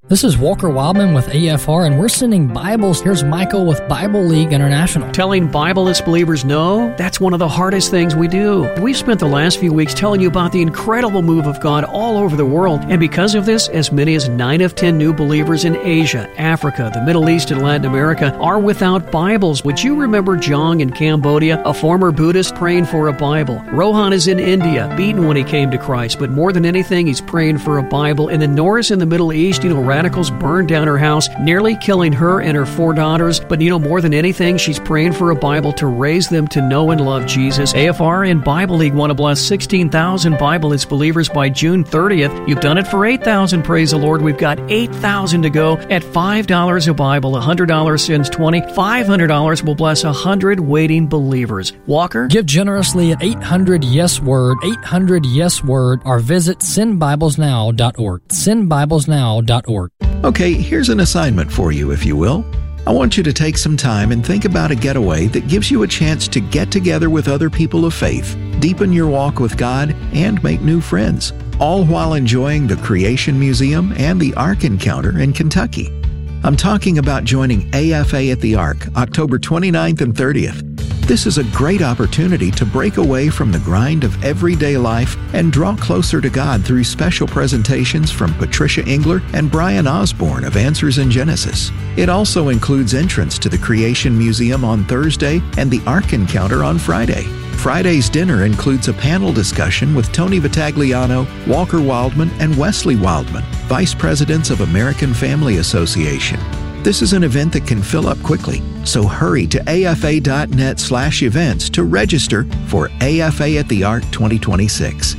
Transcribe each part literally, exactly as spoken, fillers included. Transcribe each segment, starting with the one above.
This is Walker Wildman with A F R, and we're sending Bibles. Here's Michael with Bible League International. Telling Bibleless believers no, that's one of the hardest things we do. We've spent the last few weeks telling you about the incredible move of God all over the world, and because of this, as many as nine of ten new believers in Asia, Africa, the Middle East, and Latin America are without Bibles. Would you remember Jong in Cambodia, a former Buddhist praying for a Bible? Rohan is in India, beaten when he came to Christ, but more than anything, he's praying for a Bible. And then Norris in the Middle East, you know, radicals burned down her house, nearly killing her and her four daughters. But you know, more than anything, she's praying for a Bible to raise them to know and love Jesus. A F R and Bible League want to bless sixteen thousand Bibleless believers by June thirtieth. You've done it for eight thousand, praise the Lord. We've got eight thousand to go at five dollars a Bible. one hundred dollars sends twenty. five hundred dollars will bless one hundred waiting believers. Walker? Give generously at eight hundred yes word, eight hundred yes word, or visit send bibles now dot org. send bibles now dot org. Okay, here's an assignment for you, if you will. I want you to take some time and think about a getaway that gives you a chance to get together with other people of faith, deepen your walk with God, and make new friends, all while enjoying the Creation Museum and the Ark Encounter in Kentucky. I'm talking about joining A F A at the Ark, October twenty-ninth and thirtieth. This is a great opportunity to break away from the grind of everyday life and draw closer to God through special presentations from Patricia Engler and Brian Osborne of Answers in Genesis. It also includes entrance to the Creation Museum on Thursday and the Ark Encounter on Friday. Friday's dinner includes a panel discussion with Tony Vitagliano, Walker Wildman, and Wesley Wildman, Vice Presidents of American Family Association. This is an event that can fill up quickly, so hurry to afa.net slash events to register for A F A at the Ark twenty twenty-six.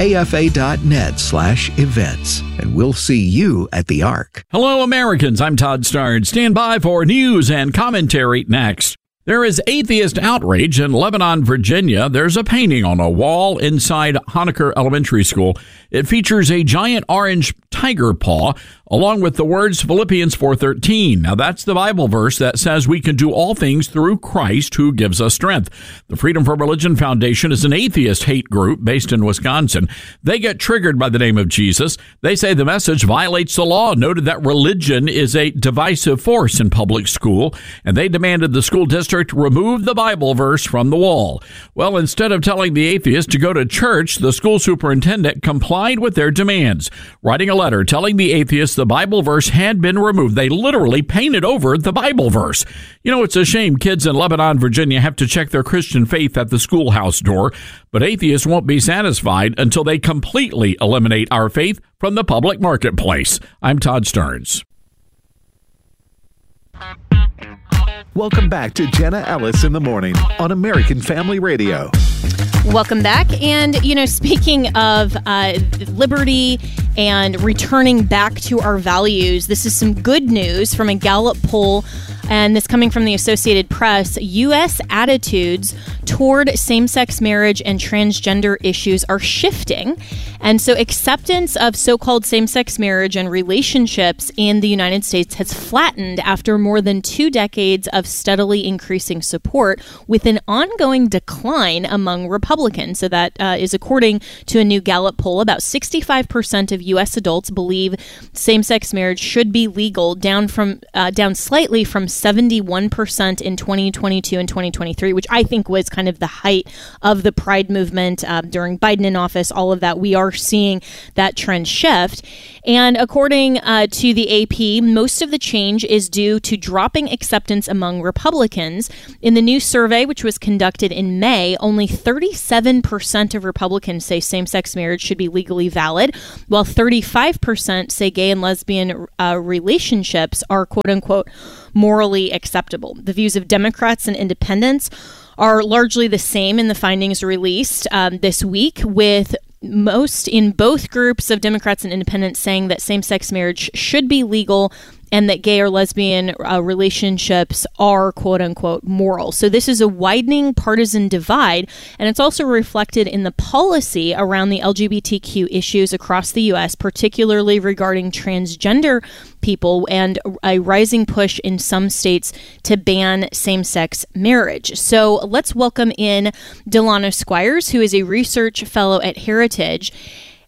afa.net slash events, and we'll see you at the Ark. Hello, Americans. I'm Todd Starnes. Stand by for news and commentary next. There is atheist outrage in Lebanon, Virginia. There's a painting on a wall inside Honaker Elementary School. It features a giant orange tiger paw, along with the words Philippians four thirteen. Now, that's the Bible verse that says we can do all things through Christ who gives us strength. The Freedom from Religion Foundation is an atheist hate group based in Wisconsin. They get triggered by the name of Jesus. They say the message violates the law, noted that religion is a divisive force in public school, and they demanded the school district remove the Bible verse from the wall. Well, instead of telling the atheist to go to church, the school superintendent complied with their demands, writing a letter telling the atheist the Bible verse had been removed. They literally painted over the Bible verse. You know, it's a shame kids in Lebanon, Virginia have to check their Christian faith at the schoolhouse door, but atheists won't be satisfied until they completely eliminate our faith from the public marketplace. I'm Todd Starnes. Welcome back to Jenna Ellis in the Morning on American Family Radio. Welcome back. And, you know, speaking of uh, liberty and returning back to our values, this is some good news from a Gallup poll, and this coming from the Associated Press. U S attitudes toward same-sex marriage and transgender issues are shifting. And so acceptance of so-called same-sex marriage and relationships in the United States has flattened after more than two decades of steadily increasing support, with an ongoing decline among Republicans. So that uh, is according to a new Gallup poll. About sixty-five percent of U S adults believe same-sex marriage should be legal, down from uh, down slightly from seventy-one percent in twenty twenty-two and twenty twenty-three, which I think was kind of the height of the Pride movement uh, during Biden in office. All of that, we are seeing that trend shift. And according uh, to the A P, most of the change is due to dropping acceptance among Republicans. In the new survey, which was conducted in May, only thirty-seven percent of Republicans say same-sex marriage should be legally valid, while thirty-five percent say gay and lesbian uh, relationships are quote-unquote morally acceptable. The views of Democrats and independents are largely the same in the findings released um, this week, with most in both groups of Democrats and independents saying that same-sex marriage should be legal and that gay or lesbian uh, relationships are quote-unquote moral. So this is a widening partisan divide, and it's also reflected in the policy around the L G B T Q issues across the U S, particularly regarding transgender people, and a rising push in some states to ban same-sex marriage. So let's welcome in Delano Squires, who is a research fellow at Heritage.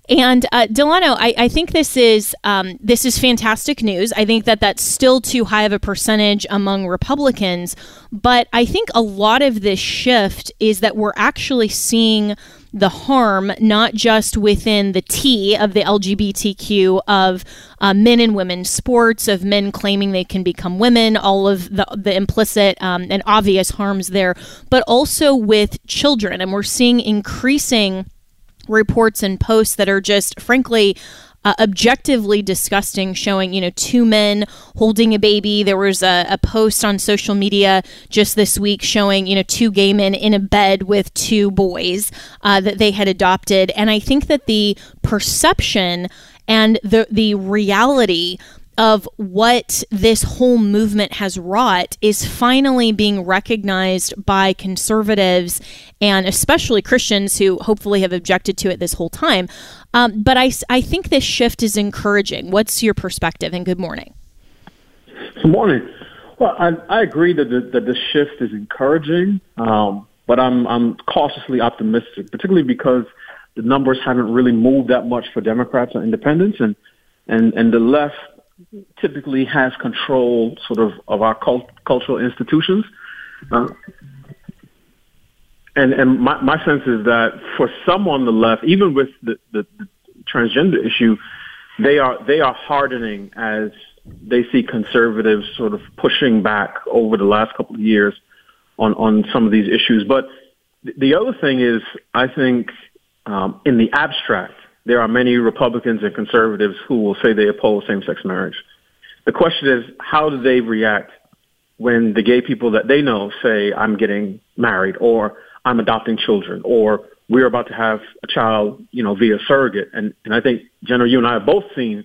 And uh, Delano, I, I think this is um, this is fantastic news. I think that that's still too high of a percentage among Republicans, but I think a lot of this shift is that we're actually seeing the harm not just within the T of the L G B T Q of uh, men and women's sports, of men claiming they can become women, all of the, the implicit um, and obvious harms there, but also with children. And we're seeing increasing reports and posts that are just, frankly, uh, objectively disgusting, showing, you know, two men holding a baby. There was a, a post on social media just this week showing, you know, two gay men in a bed with two boys uh, that they had adopted. And I think that the perception and the the reality of what this whole movement has wrought is finally being recognized by conservatives and especially Christians who hopefully have objected to it this whole time. Um, but I, I think this shift is encouraging. What's your perspective? And good morning. Good morning. Well, I, I agree that the, that this shift is encouraging, um, but I'm I'm cautiously optimistic, particularly because the numbers haven't really moved that much for Democrats or independents, and and, and the left typically has control sort of of our cult, cultural institutions. Uh, and and my, my sense is that for some on the left, even with the, the, the transgender issue, they are they are hardening as they see conservatives sort of pushing back over the last couple of years on, on some of these issues. But the other thing is, I think um, in the abstract, there are many Republicans and conservatives who will say they oppose same-sex marriage. The question is, how do they react when the gay people that they know say, I'm getting married, or I'm adopting children, or we're about to have a child, you know, via surrogate? And, and I think, Jenna, you and I have both seen,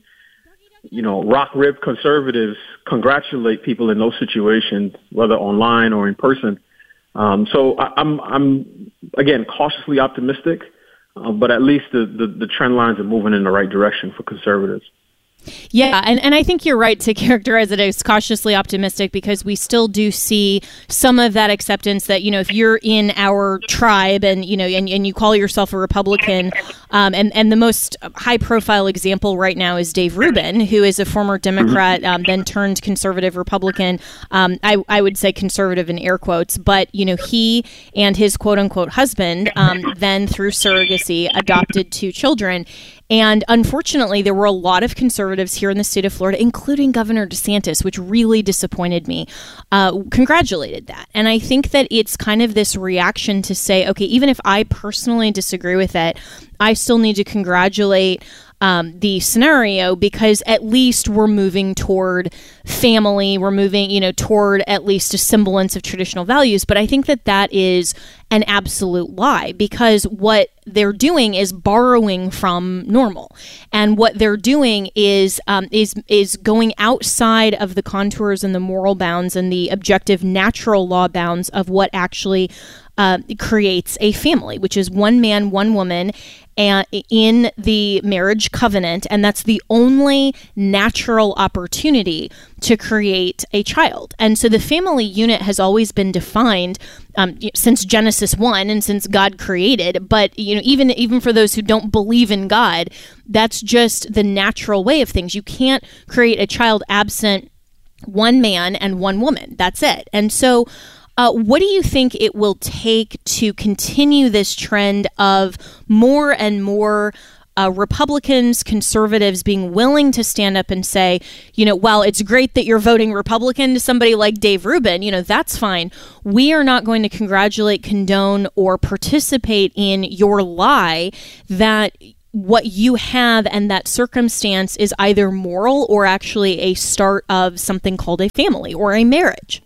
you know, rock-ribbed conservatives congratulate people in those situations, whether online or in person. Um, so I, I'm, I'm, again, cautiously optimistic. Uh, but at least the, the, the trend lines are moving in the right direction for conservatives. Yeah, and, and I think you're right to characterize it as cautiously optimistic, because we still do see some of that acceptance that, you know, if you're in our tribe and, you know, and, and you call yourself a Republican, um, and, and the most high profile example right now is Dave Rubin, who is a former Democrat, um, then turned conservative Republican. Um, I, I would say conservative in air quotes, but, you know, he and his quote unquote husband um, then through surrogacy adopted two children. And unfortunately, there were a lot of conservatives here in the state of Florida, including Governor DeSantis, which really disappointed me, uh, congratulated that. And I think that it's kind of this reaction to say, okay, even if I personally disagree with it, I still need to congratulate Um, the scenario, because at least we're moving toward family, we're moving, you know, toward at least a semblance of traditional values. But I think that that is an absolute lie, because what they're doing is borrowing from normal, and what they're doing is um, is is going outside of the contours and the moral bounds and the objective natural law bounds of what actually uh, creates a family, which is one man, one woman, and in the marriage covenant, and that's the only natural opportunity to create a child. And so the family unit has always been defined um, since Genesis one and since God created. But you know, even even for those who don't believe in God, that's just the natural way of things. You can't create a child absent one man and one woman. That's it. And so Uh, what do you think it will take to continue this trend of more and more uh, Republicans, conservatives being willing to stand up and say, you know, well, it's great that you're voting Republican to somebody like Dave Rubin, you know, that's fine. We are not going to congratulate, condone, or participate in your lie that what you have and that circumstance is either moral or actually a start of something called a family or a marriage.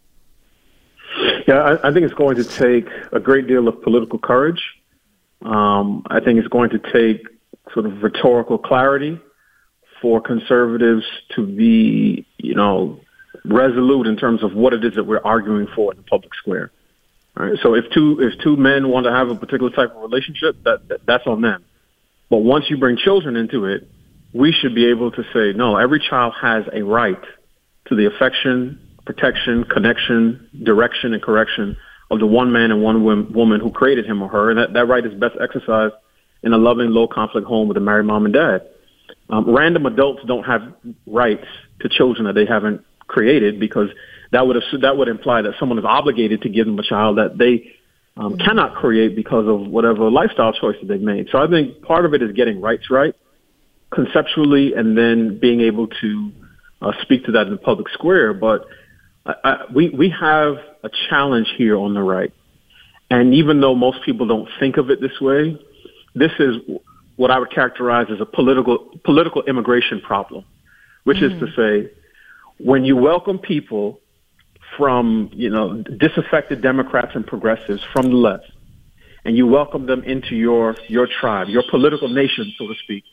Yeah, I, I think it's going to take a great deal of political courage. Um, I think it's going to take sort of rhetorical clarity for conservatives to be, you know, resolute in terms of what it is that we're arguing for in the public square. All right? So if two if two men want to have a particular type of relationship, that, that that's on them. But once you bring children into it, we should be able to say, no, every child has a right to the affection, protection, connection, direction, and correction of the one man and one woman who created him or her. And that, that right is best exercised in a loving, low-conflict home with a married mom and dad. Um, random adults don't have rights to children that they haven't created, because that would have, that would imply that someone is obligated to give them a child that they um, cannot create because of whatever lifestyle choices they've made. So I think part of it is getting rights right conceptually, and then being able to uh, speak to that in the public square. But I, I, we we have a challenge here on the right, and even though most people don't think of it this way, this is what I would characterize as a political political immigration problem, which mm. is to say, when you welcome people from, you know, disaffected Democrats and progressives from the left, and you welcome them into your your tribe, your political nation, so to speak,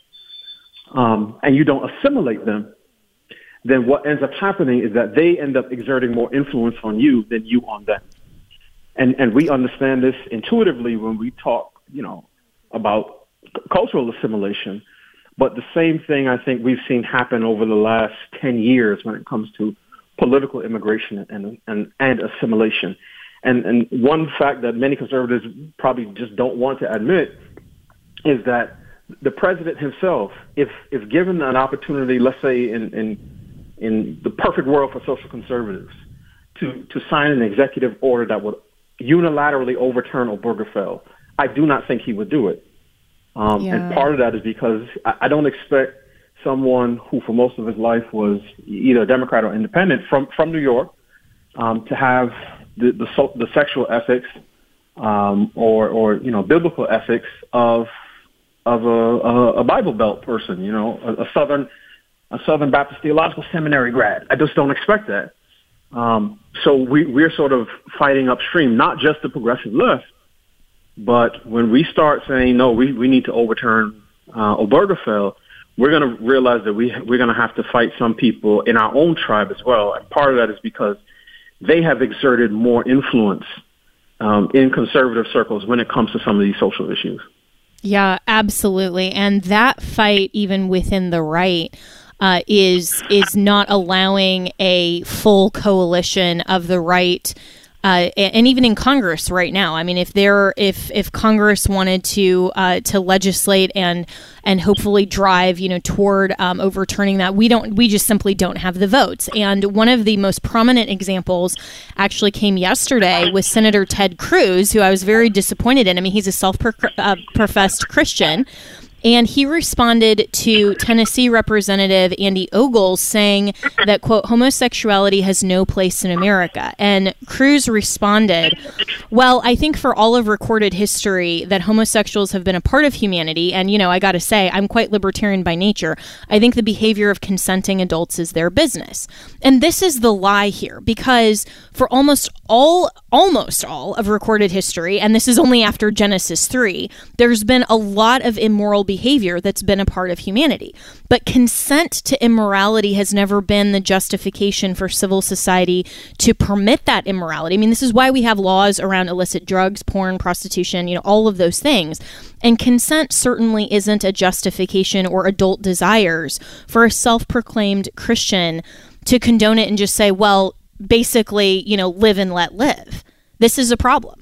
um, and you don't assimilate them, then what ends up happening is that they end up exerting more influence on you than you on them. And and we understand this intuitively when we talk, you know, about cultural assimilation, but the same thing I think we've seen happen over the last ten years when it comes to political immigration and and, and assimilation. And and one fact that many conservatives probably just don't want to admit is that the president himself, if if given an opportunity, let's say in in, in the perfect world for social conservatives, to, to sign an executive order that would unilaterally overturn Obergefell, I do not think he would do it. Um, yeah. And part of that is because I, I don't expect someone who for most of his life was either Democrat or independent from, from New York um, to have the, the, so, the sexual ethics um, or, or, you know, biblical ethics of of a, a, a Bible Belt person, you know, a, a Southern a Southern Baptist Theological Seminary grad. I just don't expect that. Um, so we, we're sort of fighting upstream, not just the progressive left, but when we start saying, no, we, we need to overturn uh, Obergefell, we're going to realize that we, we're going to have to fight some people in our own tribe as well. And part of that is because they have exerted more influence um, in conservative circles when it comes to some of these social issues. Yeah, absolutely. And that fight, even within the right, uh, is is not allowing a full coalition of the right. Uh, and even in Congress right now, I mean, if there, if if Congress wanted to uh, to legislate and and hopefully drive, you know, toward um, overturning that, we don't, we just simply don't have the votes. And one of the most prominent examples actually came yesterday with Senator Ted Cruz, who I was very disappointed in. I mean, he's a self-professed Christian. And he responded to Tennessee Representative Andy Ogles saying that, quote, homosexuality has no place in America. And Cruz responded, well, I think for all of recorded history that homosexuals have been a part of humanity. And, you know, I got to say, I'm quite libertarian by nature. I think the behavior of consenting adults is their business. And this is the lie here, because for almost all, almost all of recorded history, and this is only after Genesis three, there's been a lot of immoral behavior behavior that's been a part of humanity. But consent to immorality has never been the justification for civil society to permit that immorality. I mean, this is why we have laws around illicit drugs, porn, prostitution, you know, all of those things. And consent certainly isn't a justification or adult desires for a self-proclaimed Christian to condone it and just say, well, basically, you know, live and let live. This is a problem.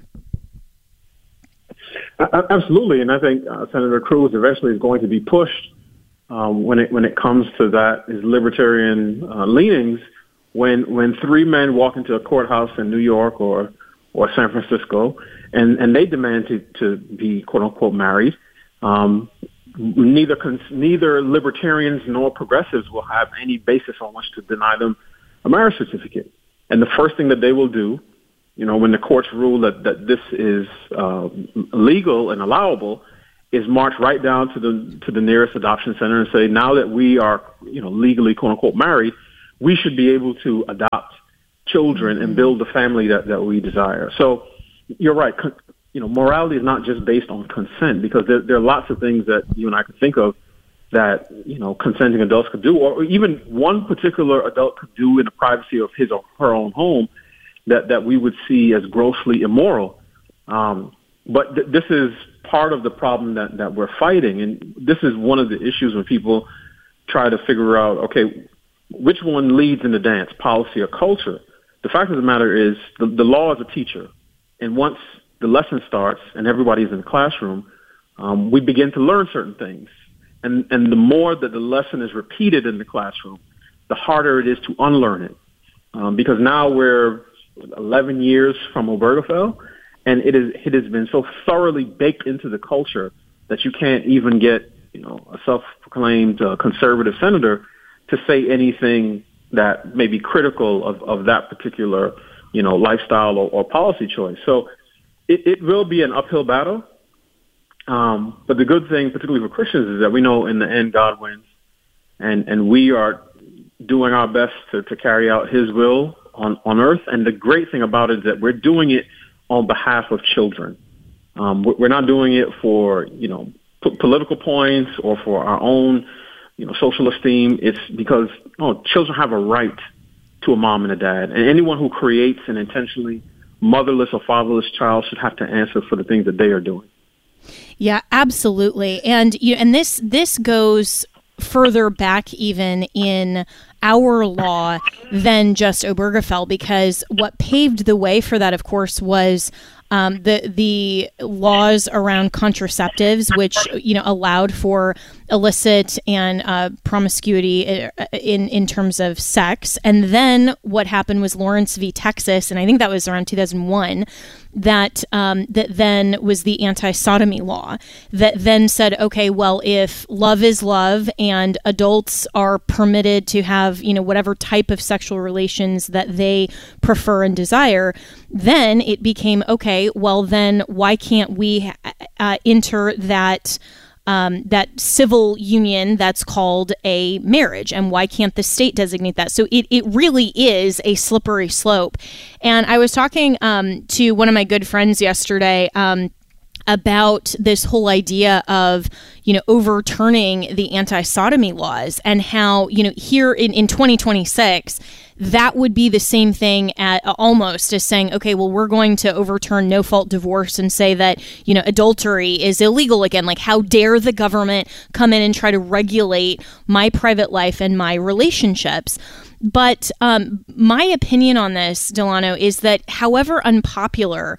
Absolutely, and I think uh, Senator Cruz eventually is going to be pushed um, when it when it comes to that, his libertarian uh, leanings. When when three men walk into a courthouse in New York or or San Francisco, and, and they demand to, to be quote unquote married, um, neither neither libertarians nor progressives will have any basis on which to deny them a marriage certificate. And the first thing that they will do, you know, when the courts rule that, that this is uh, legal and allowable, is march right down to the to the nearest adoption center and say, now that we are, you know, legally quote unquote married, we should be able to adopt children and build the family that, that we desire. So you're right. Con- you know, morality is not just based on consent, because there, there are lots of things that you and I could think of that, you know, consenting adults could do, or even one particular adult could do in the privacy of his or her own home, that, that we would see as grossly immoral. Um, but th- this is part of the problem that, that we're fighting. And this is one of the issues when people try to figure out, okay, which one leads in the dance, policy or culture? The fact of the matter is the, the law is a teacher. And once the lesson starts and everybody's in the classroom, um, we begin to learn certain things. And, and the more that the lesson is repeated in the classroom, the harder it is to unlearn it. Um, because now we're eleven years from Obergefell, and it is it has been so thoroughly baked into the culture that you can't even get, you know, a self-proclaimed uh, conservative senator to say anything that may be critical of, of that particular, you know, lifestyle or, or policy choice. So it, it will be an uphill battle. Um, but the good thing, particularly for Christians, is that we know in the end God wins, and, and we are doing our best to, to carry out his will on, on earth. And the great thing about it is that we're doing it on behalf of children. Um, we're not doing it for, you know, p- political points or for our own, you know, social esteem. It's because, oh, children have a right to a mom and a dad. And anyone who creates an intentionally motherless or fatherless child should have to answer for the things that they are doing. Yeah, absolutely. And you and this this goes further back even in our law than just Obergefell, because what paved the way for that, of course, was um, the the laws around contraceptives, which, you know, allowed for illicit and uh, promiscuity in in terms of sex. And then what happened was Lawrence v. Texas, and I think that was around two thousand one, that um, that then was the anti-sodomy law that then said, okay, well, if love is love and adults are permitted to have, you know, whatever type of sexual relations that they prefer and desire, then it became, okay, well, then why can't we uh, enter that Um, that civil union that's called a marriage, and why can't the state designate that? So it, it really is a slippery slope. And I was talking um, to one of my good friends yesterday um, about this whole idea of, you know, overturning the anti-sodomy laws, and how, you know, here in, in twenty twenty-six, that would be the same thing at uh, almost as saying, okay, well, we're going to overturn no-fault divorce and say that, you know, adultery is illegal again. Like, how dare the government come in and try to regulate my private life and my relationships? But um, my opinion on this, Delano, is that however unpopular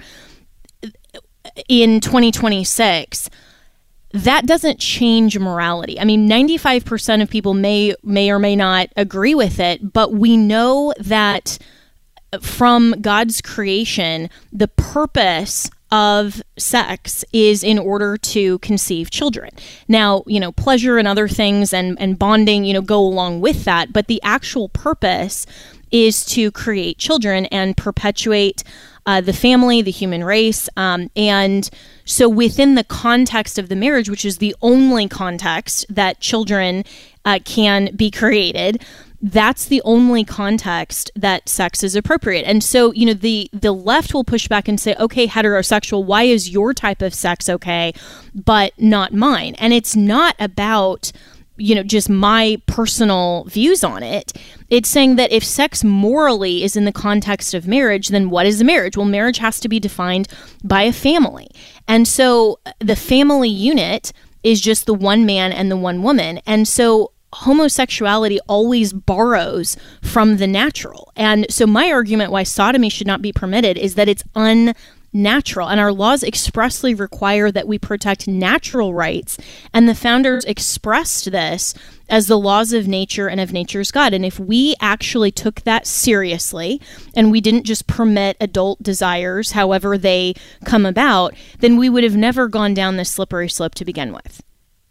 in twenty twenty-six, that doesn't change morality. I mean, ninety-five percent of people may may or may not agree with it, but we know that from God's creation, the purpose of sex is in order to conceive children. Now, you know, pleasure and other things and, and bonding, you know, go along with that, but the actual purpose is to create children and perpetuate Uh, the family, the human race. Um, and so within the context of the marriage, which is the only context that children uh, can be created, that's the only context that sex is appropriate. And so, you know, the, the left will push back and say, okay, heterosexual, why is your type of sex okay, but not mine? And it's not about, you know, just my personal views on it. It's saying that if sex morally is in the context of marriage, then what is a marriage? Well, marriage has to be defined by a family. And so the family unit is just the one man and the one woman. And so homosexuality always borrows from the natural. And so my argument why sodomy should not be permitted is that it's un natural, and our laws expressly require that we protect natural rights, and the founders expressed this as the laws of nature and of nature's God. And if we actually took that seriously and we didn't just permit adult desires however they come about, then we would have never gone down this slippery slope to begin with.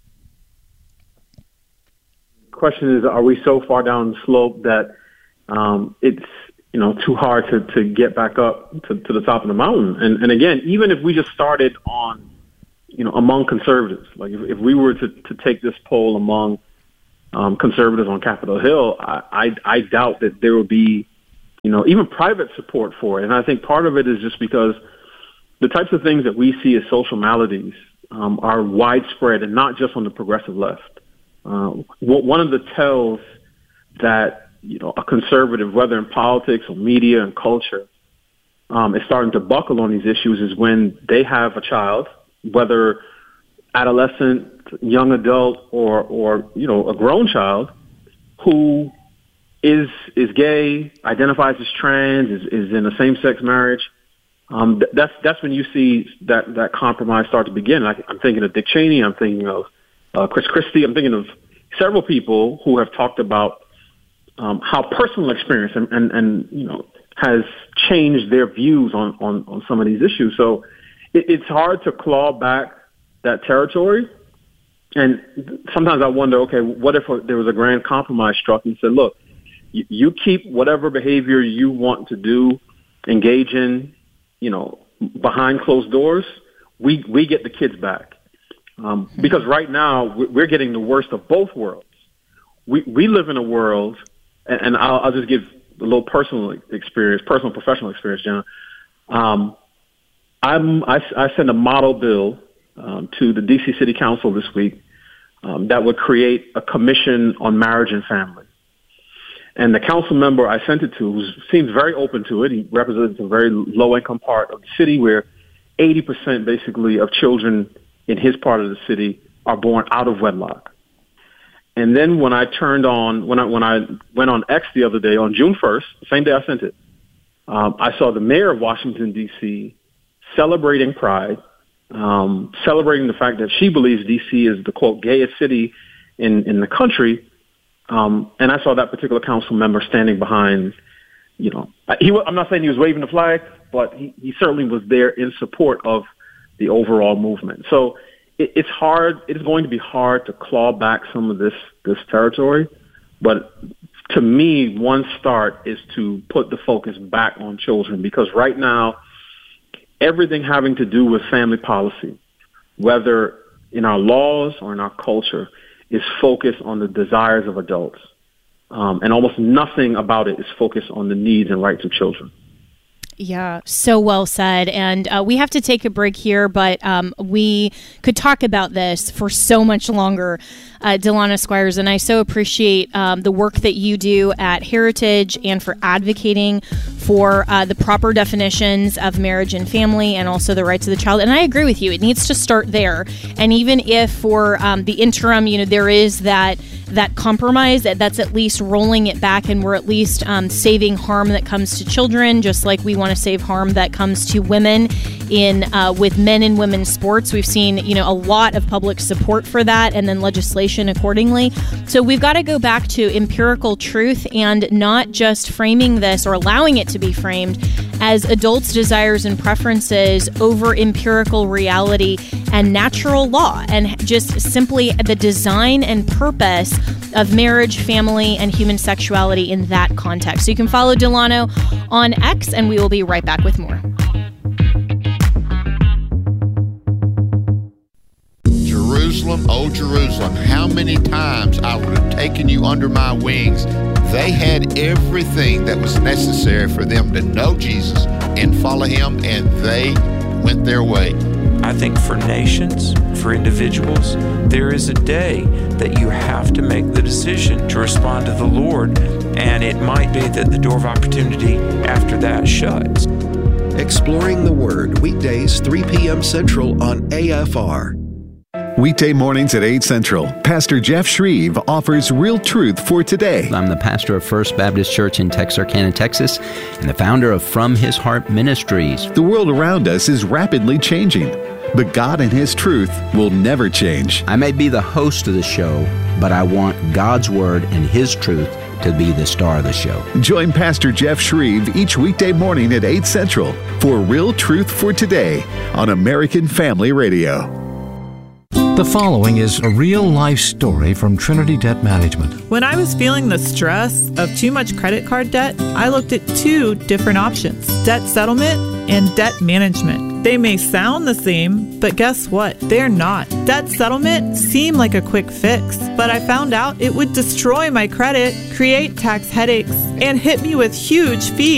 The question is, are we so far down the slope that um, it's you know, too hard to, to get back up to, to the top of the mountain? And, and again, even if we just started on, you know, among conservatives, like if, if we were to, to take this poll among um, conservatives on Capitol Hill, I, I, I doubt that there will be, you know, even private support for it. And I think part of it is just because the types of things that we see as social maladies um, are widespread and not just on the progressive left. Uh, one of the tells that, you know, a conservative, whether in politics or media and culture, um, is starting to buckle on these issues is when they have a child, whether adolescent, young adult, or, or you know, a grown child who is is gay, identifies as trans, is, is in a same-sex marriage, um, th- that's that's when you see that, that compromise start to begin. I, I'm thinking of Dick Cheney. I'm thinking of uh, Chris Christie. I'm thinking of several people who have talked about um, how personal experience and, and, and you know has changed their views on, on, on some of these issues. So it, it's hard to claw back that territory. And sometimes I wonder, okay, what if there was a grand compromise struck and said, look, you, you keep whatever behavior you want to do, engage in, you know, behind closed doors, we, we get the kids back. Um, because right now we're getting the worst of both worlds. We, we live in a world, and, and I'll, I'll just give a little personal experience, personal professional experience, Jenna. Um, I'm, I, I sent a model bill um, to the D C City Council this week um, that would create a commission on marriage and family. And the council member I sent it to was, seems very open to it. He represents a very low-income part of the city where eighty percent basically of children in his part of the city are born out of wedlock. And then when I turned on, when I when I went on X the other day, on June first, the same day I sent it, um, I saw the mayor of Washington, D C celebrating Pride, um, celebrating the fact that she believes D C is the, quote, gayest city in, in the country. Um, and I saw that particular council member standing behind, you know, he, I'm not saying he was waving the flag, but he, he certainly was there in support of the overall movement. So it, it's hard. It is going to be hard to claw back some of this, this territory. But to me, one start is to put the focus back on children, because right now, everything having to do with family policy, whether in our laws or in our culture, is focused on the desires of adults. Um, and almost nothing about it is focused on the needs and rights of children. Yeah, so well said. And uh, we have to take a break here, but um, we could talk about this for so much longer, uh, Delano Squires. And I so appreciate um, the work that you do at Heritage and for advocating for uh, the proper definitions of marriage and family and also the rights of the child. And I agree with you. It needs to start there. And even if for um, the interim, you know, there is that that compromise, that that's at least rolling it back, and we're at least um, saving harm that comes to children, just like we want to save harm that comes to women in uh, with men and women's sports. We've seen, you know, a lot of public support for that, and then legislation accordingly. So we've got to go back to empirical truth and not just framing this or allowing it to be framed as adults' desires and preferences over empirical reality and natural law, and just simply the design and purpose of marriage, family, and human sexuality in that context. So you can follow Delano on X, and we will be right back with more. Jerusalem, oh Jerusalem, how many times I would have taken you under my wings. They had everything that was necessary for them to know Jesus and follow him, and they went their way. I think for nations, for individuals, there is a day that you have to make the decision to respond to the Lord, and it might be that the door of opportunity after that shuts. Exploring the Word, weekdays, three p.m. Central on A F R. Weekday mornings at eight Central, Pastor Jeff Shreve offers real truth for today. I'm the pastor of First Baptist Church in Texarkana, Texas, and the founder of From His Heart Ministries. The world around us is rapidly changing, but God and His truth will never change. I may be the host of the show, but I want God's Word and His truth to be the star of the show. Join Pastor Jeff Shreve each weekday morning at eight Central for Real Truth for Today on American Family Radio. The following is a real-life story from Trinity Debt Management. When I was feeling the stress of too much credit card debt, I looked at two different options: debt settlement and debt management. They may sound the same, but guess what? They're not. Debt settlement seemed like a quick fix, but I found out it would destroy my credit, create tax headaches, and hit me with huge fees.